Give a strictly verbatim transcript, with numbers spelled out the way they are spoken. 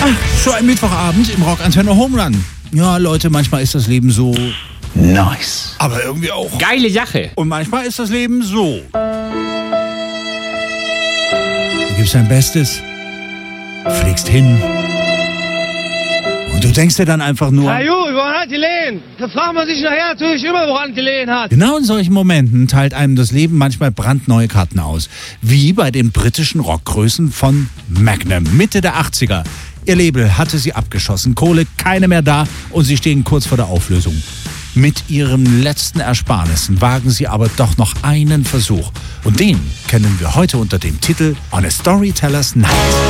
Ach, so ein Mittwochabend im Rockantenne Home Run. Ja, Leute, manchmal ist das Leben so nice. Aber irgendwie auch geile Sache. Und manchmal ist das Leben so. Du gibst dein Bestes, fliegst hin und du denkst dir dann einfach nur... Ja gut, woran hat die Lehen? Da fragt man sich nachher natürlich immer, woran die Lehen hat. Genau in solchen Momenten teilt einem das Leben manchmal brandneue Karten aus. Wie bei den britischen Rockgrößen von Magnum, Mitte der achtziger. Ihr Label hatte sie abgeschossen, Kohle keine mehr da und sie stehen kurz vor der Auflösung. Mit ihren letzten Ersparnissen wagen sie aber doch noch einen Versuch. Und den kennen wir heute unter dem Titel On a Storyteller's Night.